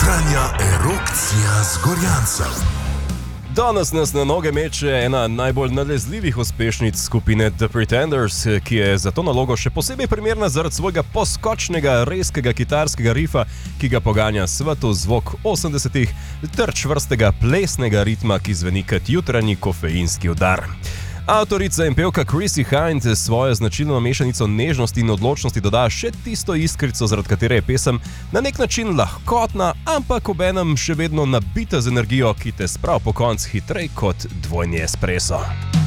Jutranja erupcija z Gorjancem. Danes nas na noge meče ena najbolj nalezljivih uspešnic skupine The Pretenders, ki je za to nalogo še posebej primerna zaradi svojega poskočnega, rezkega kitarskega rifa, ki ga poganja svetu zvok 80-ih, ter čvrstega plesnega ritma, ki zveni kot jutranji kofeinski udar. Avtorica in pevka Chrissie Hynde svojo značilno mešanico nežnosti in odločnosti doda še tisto iskrico, zaradi katere je pesem na nek način lahkotna, ampak obenem še vedno nabita z energijo, ki te sprav po konc hitrej kot dvojni espresso.